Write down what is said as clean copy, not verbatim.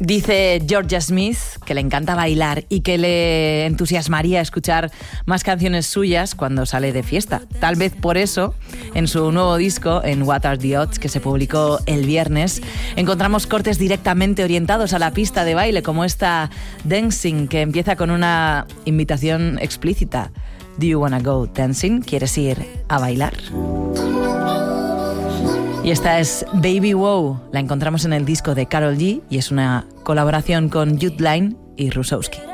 Dice Georgia Smith que le encanta bailar y que le entusiasmaría escuchar más canciones suyas cuando sale de fiesta. Tal vez por eso, en su nuevo disco, en What Are the Odds, que se publicó el viernes, encontramos cortes directamente orientados a la pista de baile, como esta Dancing, que empieza con una invitación explícita. Do you wanna go dancing? ¿Quieres ir a bailar? Y esta es Baby Wow, la encontramos en el disco de Karol G y es una colaboración con Youthline y Rusowski.